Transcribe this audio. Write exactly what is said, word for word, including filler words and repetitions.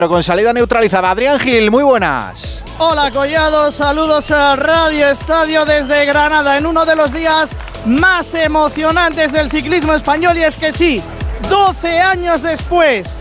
Pero con salida neutralizada. Adrián Gil, muy buenas. Hola Collado, saludos a Radio Estadio desde Granada en uno de los días más emocionantes del ciclismo español, y es que sí, doce años después